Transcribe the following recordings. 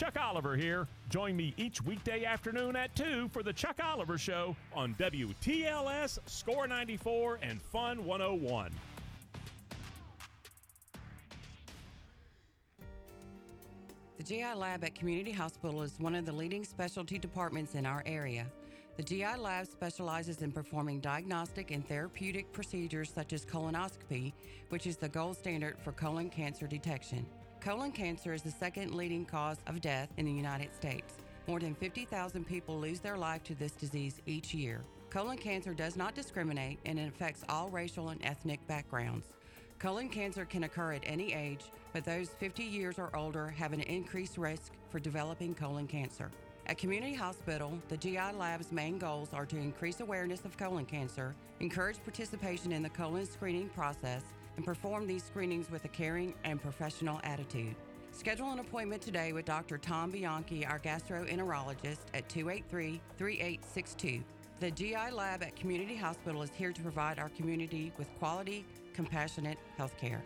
Chuck Oliver here. Join me each weekday afternoon at 2 for the Chuck Oliver Show on WTLS, Score 94, and Fun 101. The GI Lab at Community Hospital is one of the leading specialty departments in our area. The GI Lab specializes in performing diagnostic and therapeutic procedures such as colonoscopy, which is the gold standard for colon cancer detection. Colon cancer is the second leading cause of death in the United States. More than 50,000 people lose their life to this disease each year. Colon cancer does not discriminate, and it affects all racial and ethnic backgrounds. Colon cancer can occur at any age, but those 50 years or older have an increased risk for developing colon cancer. At Community Hospital, the GI Lab's main goals are to increase awareness of colon cancer, encourage participation in the colon screening process, and perform these screenings with a caring and professional attitude. Schedule an appointment today with Dr. Tom Bianchi, our gastroenterologist, at 283-3862. The GI Lab at Community Hospital is here to provide our community with quality, compassionate health care.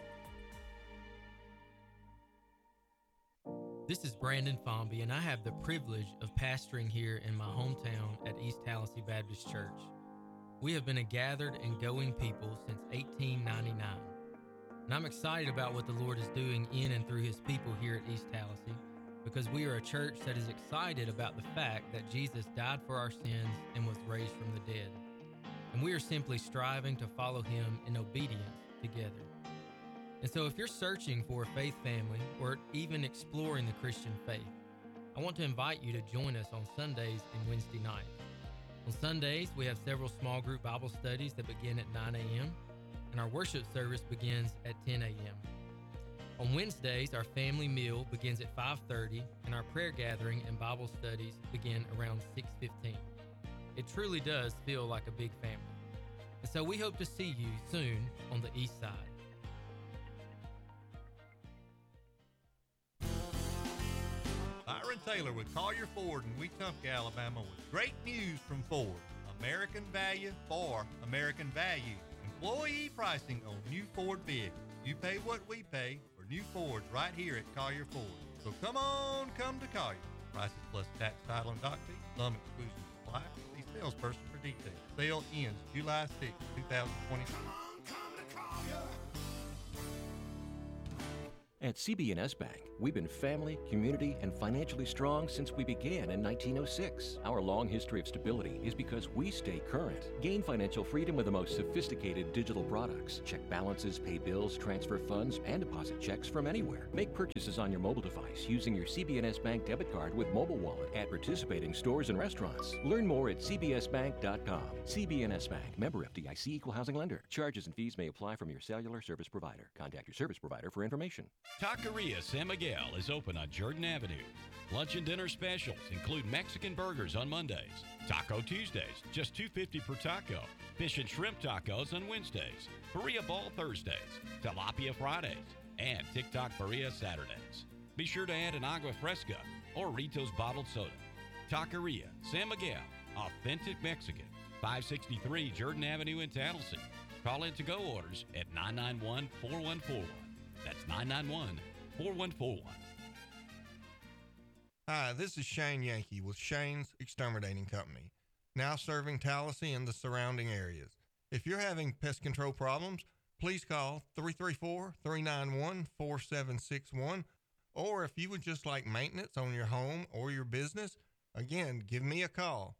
This is Brandon Fomby, and I have the privilege of pastoring here in my hometown at East Tallahassee Baptist Church. We have been a gathered and going people since 1899, and I'm excited about what the Lord is doing in and through His people here at East Tallahassee, because we are a church that is excited about the fact that Jesus died for our sins and was raised from the dead. And we are simply striving to follow Him in obedience together. And so if you're searching for a faith family or even exploring the Christian faith, I want to invite you to join us on Sundays and Wednesday nights. On Sundays, we have several small group Bible studies that begin at 9 a.m., and our worship service begins at 10 a.m. On Wednesdays, our family meal begins at 5:30, and our prayer gathering and Bible studies begin around 6:15. It truly does feel like a big family. And so we hope to see you soon on the East Side. Byron Taylor with Collier Ford in Wetumpka, Alabama, with great news from Ford. American value for American value. Employee pricing on new Ford vehicles. You pay what we pay for new Fords right here at Collier Ford. So come to Collier. Prices plus tax, title, and dock fee. Some exclusions apply. See salesperson for details. Sale ends July 6, 2023. At CB&S Bank, we've been family, community, and financially strong since we began in 1906. Our long history of stability is because we stay current. Gain financial freedom with the most sophisticated digital products. Check balances, pay bills, transfer funds, and deposit checks from anywhere. Make purchases on your mobile device using your CB&S Bank debit card with Mobile Wallet at participating stores and restaurants. Learn more at cbsbank.com. CB&S Bank, member FDIC, equal housing lender. Charges and fees may apply from your cellular service provider. Contact your service provider for information. Taqueria San Miguel is open on Jordan Avenue. Lunch and dinner specials include Mexican burgers on Mondays, Taco Tuesdays, just $2.50 per taco, fish and shrimp tacos on Wednesdays, Burrilla Ball Thursdays, Tilapia Fridays, and TikTok Burrilla Saturdays. Be sure to add an agua fresca or Rito's bottled soda. Taqueria San Miguel, authentic Mexican, 563 Jordan Avenue in Tallahassee. Call in to-go orders at 991-4141. That's 991-4141. Hi, this is Shane Yankee with Shane's Exterminating Company, now serving Tallahassee and the surrounding areas. If you're having pest control problems, please call 334-391-4761. Or if you would just like maintenance on your home or your business, again, give me a call,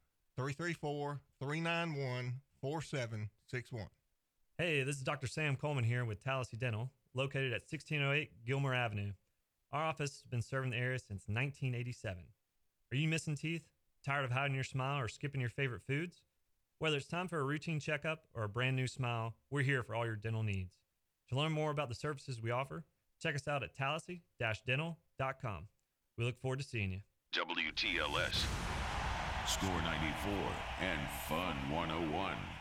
334-391-4761. Hey, this is Dr. Sam Coleman here with Tallahassee Dental, located at 1608 Gilmer Avenue. Our office has been serving the area since 1987. Are you missing teeth? Tired of hiding your smile or skipping your favorite foods? Whether it's time for a routine checkup or a brand new smile, we're here for all your dental needs. To learn more about the services we offer, check us out at tallahassee-dental.com. We look forward to seeing you. WTLS, Score 94, and Fun 101.